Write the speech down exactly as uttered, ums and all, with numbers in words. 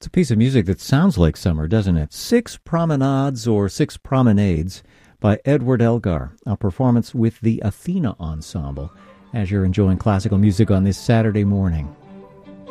a piece of music that sounds like summer, doesn't it? Six Promenades or Six Promenades by Edward Elgar, a performance with the Athena Ensemble, as you're enjoying classical music on this Saturday morning.